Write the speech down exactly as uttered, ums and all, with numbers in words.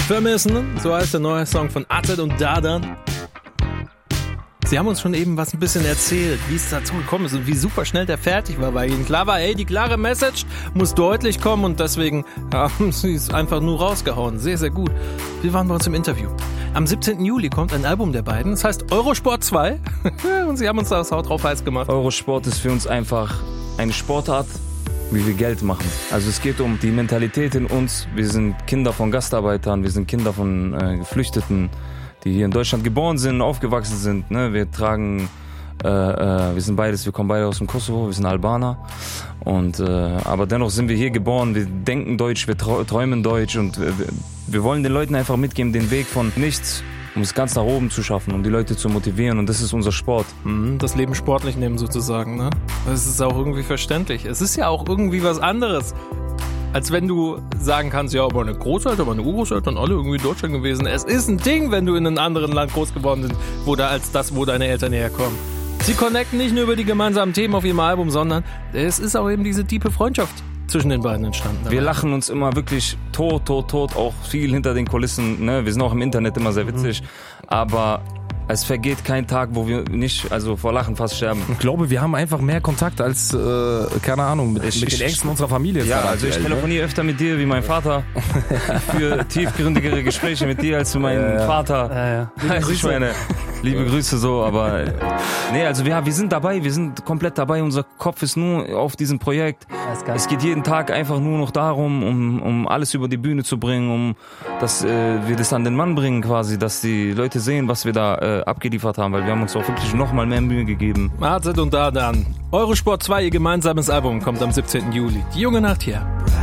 Vermissen, so heißt der neue Song von Azad und Dadan. Sie haben uns schon eben was ein bisschen erzählt, wie es dazu gekommen ist und wie super schnell der fertig war, weil ihnen klar war, ey, die klare Message muss deutlich kommen und deswegen haben sie es einfach nur rausgehauen. Sehr, sehr gut. Wir waren bei uns im Interview. Am siebzehnten Juli kommt ein Album der beiden, das heißt Eurosport zwei und sie haben uns da das Haut drauf heiß gemacht. Eurosport ist für uns einfach eine Sportart, wie wir Geld machen. Also es geht um die Mentalität in uns. Wir sind Kinder von Gastarbeitern, wir sind Kinder von äh, Geflüchteten, die hier in Deutschland geboren sind, aufgewachsen sind. Ne? Wir tragen, äh, äh, wir sind beides, wir kommen beide aus dem Kosovo, wir sind Albaner. Und, äh, aber dennoch sind wir hier geboren, wir denken Deutsch, wir träumen Deutsch und wir, wir wollen den Leuten einfach mitgeben, den Weg von nichts, um es ganz nach oben zu schaffen, um die Leute zu motivieren und das ist unser Sport. Das Leben sportlich nehmen sozusagen, ne? Das ist auch irgendwie verständlich. Es ist ja auch irgendwie was anderes, als wenn du sagen kannst, ja, meine Großeltern, meine Urgroßeltern, alle irgendwie in Deutschland gewesen. Es ist ein Ding, wenn du in einem anderen Land groß geworden bist, wo da als das, wo deine Eltern herkommen. Sie connecten nicht nur über die gemeinsamen Themen auf ihrem Album, sondern es ist auch eben diese tiefe Freundschaft zwischen den beiden entstanden. Wir lachen uns immer wirklich tot, tot, tot, auch viel hinter den Kulissen. Ne? Wir sind auch im Internet immer sehr witzig, mhm. aber es vergeht kein Tag, wo wir nicht, also vor Lachen fast sterben. Ich glaube, wir haben einfach mehr Kontakt als, äh, keine Ahnung, mit, ich, mit den Ängsten unserer Familie. Ja, also ich telefoniere öfter mit dir wie mein Vater. Für tiefgründigere Gespräche mit dir als zu meinem ja, Vater. Ja, ja. Also ich meine, liebe Grüße so, aber nee, also wir, wir sind dabei, wir sind komplett dabei. Unser Kopf ist nur auf diesem Projekt. Es geht jeden Tag einfach nur noch darum, um, um alles über die Bühne zu bringen, um dass äh, wir das an den Mann bringen quasi, dass die Leute sehen, was wir da äh, abgeliefert haben, weil wir haben uns auch wirklich noch mal mehr Mühe gegeben. Azad und Dadan. Eurosport zwei, ihr gemeinsames Album, kommt am siebzehnten Juli. Die junge Nacht hier.